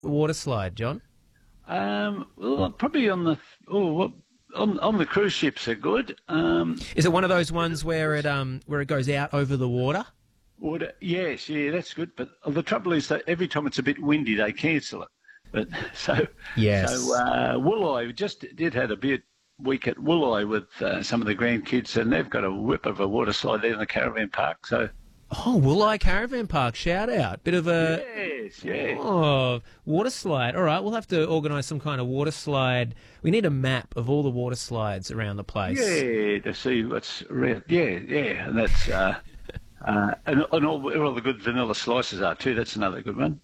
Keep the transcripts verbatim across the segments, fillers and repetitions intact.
water slide, John? Um, well, probably on the oh, what, on on the cruise ships are good. Um, Is it one of those ones where it um where it goes out over the water? water, yes, yeah, that's good. But the trouble is that every time it's a bit windy, they cancel it. But so so Yes. uh, Wooleye just did had a bit week at Wooleye with uh, some of the grandkids, and they've got a whip of a water slide there in the caravan park. So Oh, Wooleye Caravan Park, shout out. Bit of a yes, yeah. oh water slide. All right, we'll have to organise some kind of water slide. We need a map of all the water slides around the place. Yeah, to see what's around. Yeah, yeah, and that's uh, uh, and, and all, all the good vanilla slices are too. That's another good one.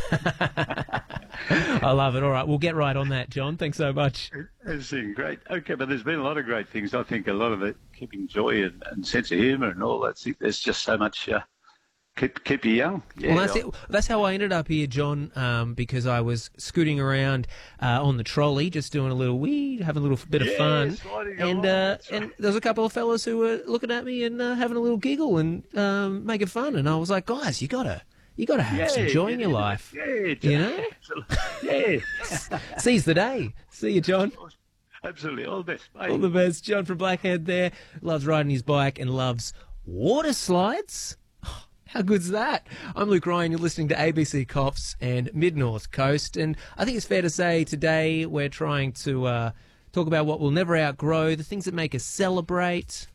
I love it. All right, we'll get right on that, John. Thanks so much. It's been great. Okay, but there's been a lot of great things. I think a lot of it keeping joy and, and sense of humour and all that. There's just so much uh, keep keep you young. Yeah, Well, that's it. That's how I ended up here, John, um, because I was scooting around uh, on the trolley, just doing a little wee, having a little bit of Yeah, fun. sliding And along, uh, that's and right. there was a couple of fellas who were looking at me and uh, having a little giggle and um, making fun. And I was like, guys, you gotta, you gotta have some Yeah, joy get in your into it. life. Yeah, You know? yeah, Seize the day. See you, John. absolutely. All the best. Bye. All the best. John from Blackhead there loves riding his bike and loves water slides. How good's that? I'm Luke Ryan. You're listening to A B C Coffs and Mid North Coast. And I think it's fair to say today we're trying to uh, talk about what we'll never outgrow, the things that make us celebrate,